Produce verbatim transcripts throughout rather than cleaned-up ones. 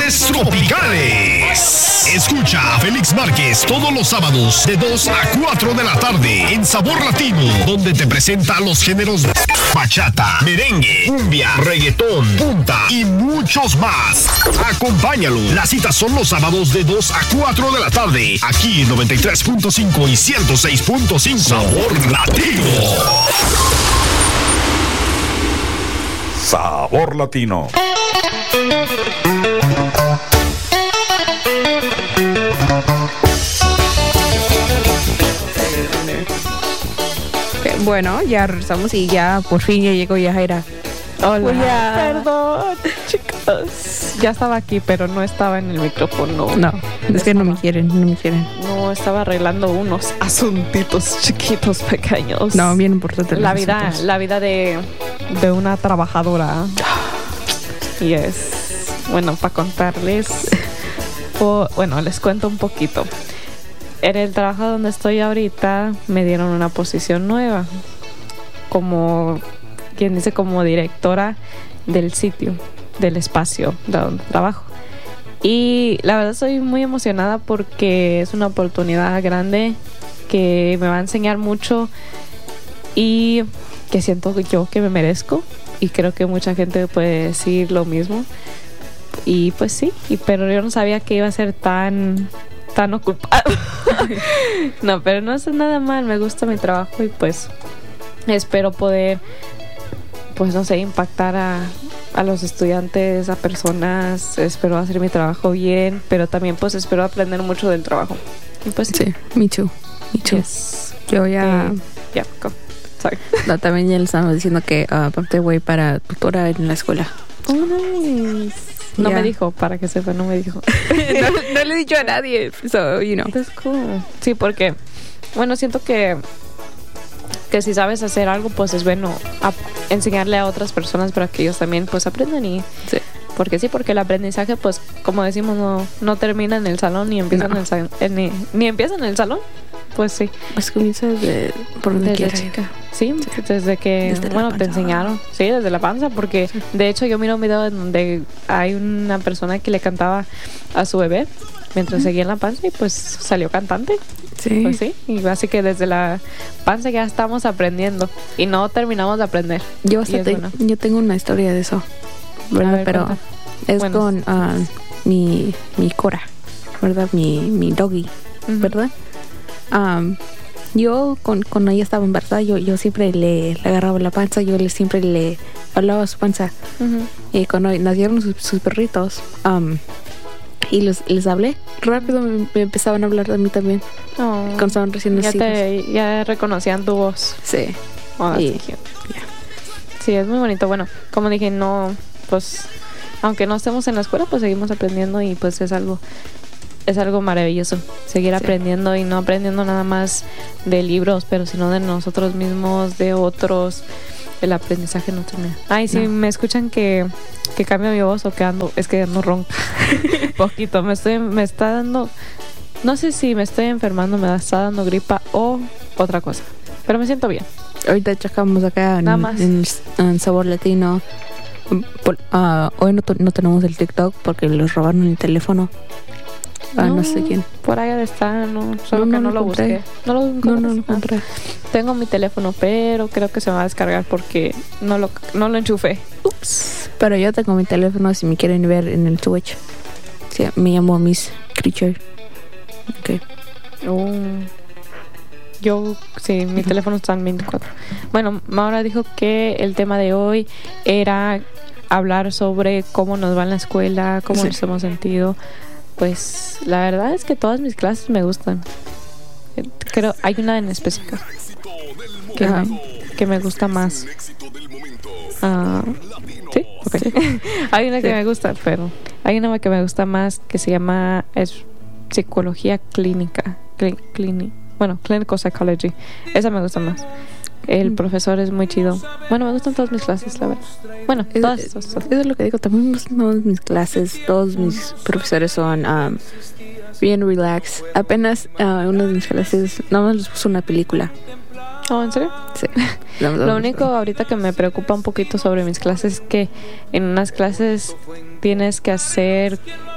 Estaciones tropicales. Escucha a Félix Márquez todos los sábados de dos a cuatro de la tarde en Sabor Latino, donde te presenta los géneros de bachata, merengue, cumbia, reggaetón, punta y muchos más. Acompáñalo. Las citas son los sábados de dos a cuatro de la tarde, aquí en noventa y tres punto cinco y ciento seis punto cinco. Sabor Latino. Sabor Latino. Bueno, ya regresamos y ya por fin ya llegó Yajaira. Hola. Hola. Perdón, chicos. Ya estaba aquí, pero no estaba en el micrófono. No, es que no me quieren, no me quieren. No, estaba arreglando unos asuntitos chiquitos, pequeños. No, bien importante. La vida, asuntos. la vida de, de una trabajadora. Y es, bueno, para contarles, o, bueno, les cuento un poquito. En el trabajo donde estoy ahorita me dieron una posición nueva, como quien dice, como directora del sitio, del espacio de donde trabajo. Y la verdad estoy muy emocionada porque es una oportunidad grande que me va a enseñar mucho y que siento yo que me merezco, y creo que mucha gente puede decir lo mismo. Y pues sí, y, pero yo no sabía que iba a ser tan tan ocupado. No, pero no es nada mal, me gusta mi trabajo y pues espero poder, pues no sé, impactar a, a los estudiantes, a personas. Espero hacer mi trabajo bien, pero también pues espero aprender mucho del trabajo. Y pues sí, sí, me too, me too. Yes. Yo ya, eh, ya, go. Sorry. No, también ya le estamos diciendo que uh, aparte voy para tutora en la escuela. Oh, nice. No yeah. me dijo, para que sepa, no me dijo. no, no le he dicho a nadie, so, you know. That's cool. Sí, porque, bueno, siento que que si sabes hacer algo, pues es bueno a, enseñarle a otras personas para que ellos también, pues, aprendan. Y sí. Porque sí, porque el aprendizaje, pues, como decimos, no, no termina en el salón, ni empieza no. en el salón, ni, ni empieza en el salón. Pues sí. Pues comienza de, por donde desde quiera. chica. Sí, sí, desde que, desde bueno, te enseñaron. Sí, desde la panza, porque sí. De hecho yo miro un video en donde hay una persona que le cantaba a su bebé mientras uh-huh. seguía en la panza y pues salió cantante. Sí. Pues sí, y así que desde la panza ya estamos aprendiendo y no terminamos de aprender. Yo, hasta te, bueno. yo tengo una historia de eso, ¿verdad? Ver, Pero cuenta. es bueno. con uh, mi, mi Cora, ¿verdad? Mi, mi doggy, uh-huh. ¿verdad? Um, yo con, cuando ella estaba embarazada, yo, yo siempre le, le agarraba la panza, yo le, siempre le hablaba a su panza. Uh-huh. Y cuando nacieron sus, sus perritos, um, y los, les hablé, rápido me, me empezaban a hablar de mí también. Oh, cuando estaban recién nacidos. Ya, te, ya reconocían tu voz. Sí. Oh, y, yeah. Sí, es muy bonito. Bueno, como dije, no, pues, aunque no estemos en la escuela, pues seguimos aprendiendo y pues es algo... Es algo maravilloso, seguir sí. aprendiendo y no aprendiendo nada más de libros, pero sino de nosotros mismos, de otros. El aprendizaje no termina. Ay, si sí, no. me escuchan que, que cambio mi voz o que ando, es que ando ronca. Poquito, me estoy, me está dando, no sé si me estoy enfermando, me está dando gripa o otra cosa, pero me siento bien. Ahorita checamos acá en, en, en Sabor Latino. Por, uh, hoy no, no tenemos el TikTok porque los robaron el teléfono. Ah, no, no sé quién. Por ahí está, no, solo no, que no, no lo lo busqué. No lo encontré. No, no lo encontré. Ah, tengo mi teléfono, pero creo que se me va a descargar porque no lo, no lo enchufé. Ups. Pero yo tengo mi teléfono si me quieren ver en el Twitch. Sí, me llamo Miss Creature. Ok. Oh. Yo, sí, mi teléfono está en veinticuatro. Bueno, Maura dijo que el tema de hoy era hablar sobre cómo nos va en la escuela, cómo sí. nos hemos sentido. Pues la verdad es que todas mis clases me gustan. Creo hay una en específico que, me, que me gusta más. Uh, sí, okay. sí. Hay una que sí. me gusta, pero hay una que me gusta más que se llama es psicología clínica, cl- clini, bueno, clinical psychology. Esa me gusta más. El profesor es muy chido. Bueno, me gustan todas mis clases, la verdad. Bueno, es, todas. Es, todas, todas. Eso es lo que digo. También me gustan todas mis clases. Todos mis profesores son um, bien relax. Apenas uh, una de mis clases, nada más les puso una película. ¿Oh, en serio? Sí. Lo único ahorita que me preocupa un poquito sobre mis clases es que en unas clases tienes que hacer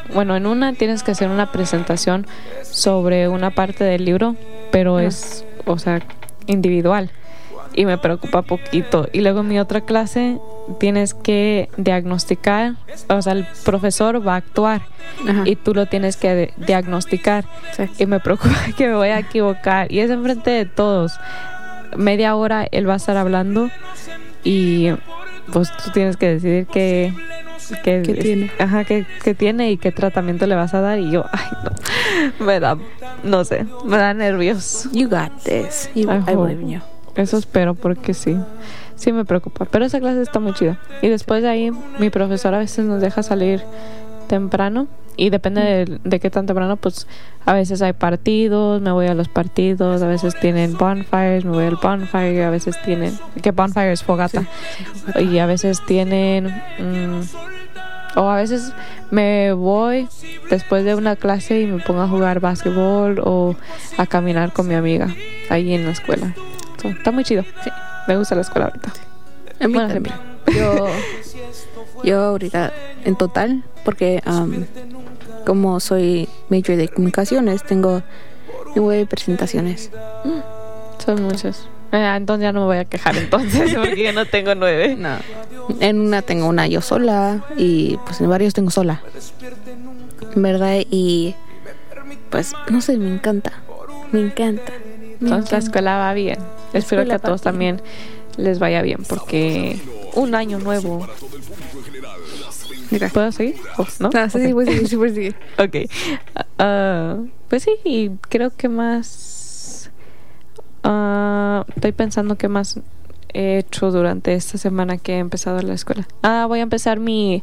bueno, en una tienes que hacer una presentación sobre una parte del libro, pero uh-huh. es, o sea, individual. Y me preocupa poquito. Y luego en mi otra clase tienes que diagnosticar, o sea, el profesor va a actuar Ajá. y tú lo tienes que de- diagnosticar. Sí. Y me preocupa que me voy a equivocar. Y es enfrente de todos. Media hora él va a estar hablando y pues tú tienes que decidir qué, qué, ¿Qué tiene? Ajá, qué, qué tiene y qué tratamiento le vas a dar. Y yo, ay, no, me da, no sé, me da nervios. You got this. You, I believe in you. Eso espero porque sí, sí me preocupa. Pero esa clase está muy chida. Y después de ahí, mi profesora a veces nos deja salir temprano. Y depende de, de qué tan temprano, pues a veces hay partidos, me voy a los partidos. A veces tienen bonfires, me voy al bonfire. A veces tienen, que bonfire es fogata. Sí, sí, fogata. Y a veces tienen... Mmm, o a veces me voy después de una clase y me pongo a jugar básquetbol o a caminar con mi amiga ahí en la escuela. So, está muy chido. Sí, me gusta la escuela ahorita. A mí bueno, también. Yo, yo ahorita en total, porque um, como soy major de comunicaciones, tengo nueve presentaciones. Mm, son muchas. Eh, entonces ya no me voy a quejar entonces porque yo no tengo nueve. No. En una tengo una yo sola y pues en varios tengo sola. ¿Verdad? Y pues no sé, me encanta. Me encanta. Me entonces encanta. La escuela va bien. La Espero que a todos bien. También les vaya bien porque un año nuevo. Mira. ¿Puedo seguir? Oh, ¿no? Ah, sí, okay. sí, puedes seguir, sí, puedes seguir. Ok. Uh, pues sí, y creo que más... Uh, estoy pensando qué más he hecho durante esta semana que he empezado la escuela. Ah, voy a empezar mi...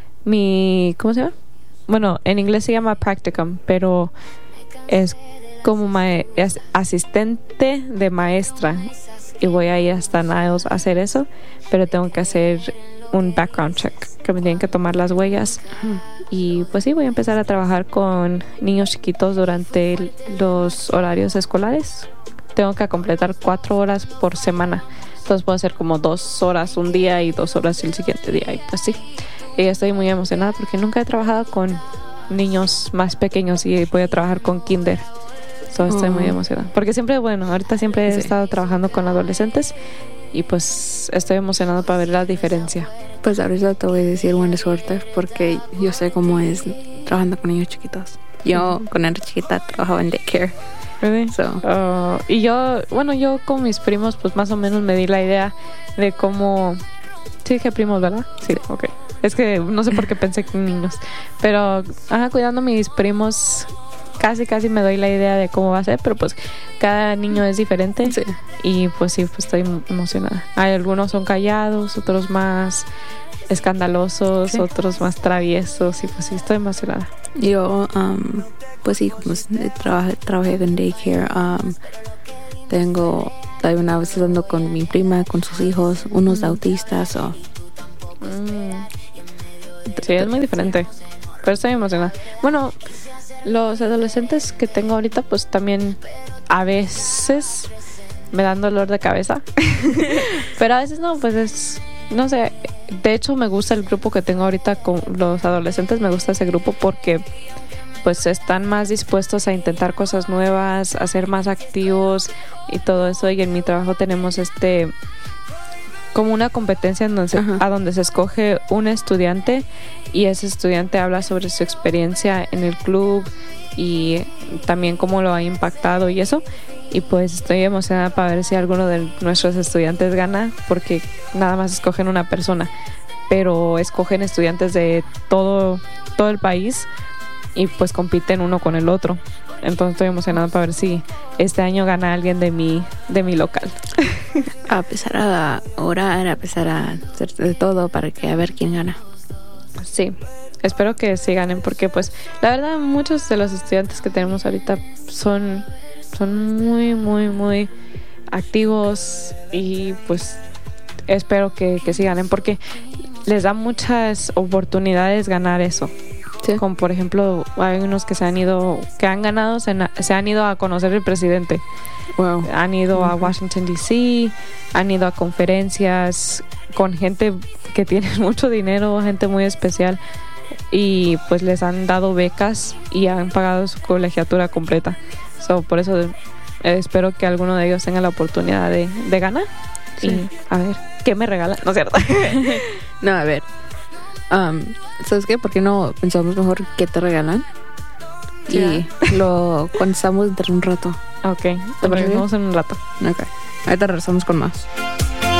mi ¿cómo se llama? Bueno, en inglés se llama practicum, pero es como ma- es asistente de maestra. Y voy a ir hasta Niles a hacer eso, pero tengo que hacer un background check, que me tienen que tomar las huellas. Uh-huh. Y pues sí, voy a empezar a trabajar con niños chiquitos durante los horarios escolares. Tengo que completar cuatro horas por semana. Entonces puedo hacer como dos horas un día y dos horas el siguiente día. Y pues sí, y estoy muy emocionada porque nunca he trabajado con niños más pequeños y voy a trabajar con kinder. So, estoy oh. muy emocionada. Porque siempre, bueno, ahorita siempre he sí. estado trabajando con adolescentes y pues estoy emocionada para ver la diferencia. Pues ahorita te voy a decir buena suerte porque yo sé cómo es trabajando con niños chiquitos. Yo mm-hmm. cuando era chiquita trabajaba en daycare. Really? So. Uh, y yo, bueno, yo con mis primos pues más o menos me di la idea de cómo... Sí dije primos, ¿verdad? Sí, ok. Es que no sé por qué pensé que niños. Pero, ajá, cuidando a mis primos... Casi, casi me doy la idea de cómo va a ser, pero pues cada niño es diferente. Sí. Y pues sí, pues estoy emocionada. Hay algunos son callados, otros más escandalosos, sí. otros más traviesos y pues sí, estoy emocionada. Yo, um, pues sí, como trabajé, trabajé en daycare, um, tengo, hay una vez ando con mi prima, con sus hijos, unos mm. autistas. O... Mm. Sí, es muy diferente, pero estoy emocionada. Bueno... Los adolescentes que tengo ahorita pues también a veces me dan dolor de cabeza pero a veces no, pues es, no sé, de hecho me gusta el grupo que tengo ahorita con los adolescentes, me gusta ese grupo porque pues están más dispuestos a intentar cosas nuevas, a ser más activos y todo eso. Y en mi trabajo tenemos este como una competencia en donde se, a donde se escoge un estudiante y ese estudiante habla sobre su experiencia en el club y también cómo lo ha impactado y eso. Y pues estoy emocionada para ver si alguno de nuestros estudiantes gana, porque nada más escogen una persona, pero escogen estudiantes de todo, todo el país y pues compiten uno con el otro. Entonces estoy emocionada para ver si este año gana alguien de mi, de mi local. A empezar a orar, a empezar a hacer de todo para que a ver quién gana. Sí, espero que sí ganen, porque pues la verdad muchos de los estudiantes que tenemos ahorita son, son muy, muy, muy activos y pues espero que, que sí ganen, porque les da muchas oportunidades ganar eso. Sí. Como por ejemplo hay unos que se han ido, que han ganado, se, na, se han ido a conocer el presidente. Wow. Han ido uh-huh. a Washington D C, han ido a conferencias con gente que tiene mucho dinero, gente muy especial. y pues les han dado becas y han pagado su colegiatura completa. So, por eso eh, espero que alguno de ellos tenga la oportunidad de, de ganar. Sí. Y a ver, ¿qué me regalan? ¿No es cierto? No, a ver. Um, ¿Sabes qué? ¿Por qué no pensamos mejor qué te regalan? Yeah. Y lo contestamos dentro de un rato. Ok, te regresamos en un rato. Ok, ahorita regresamos con más.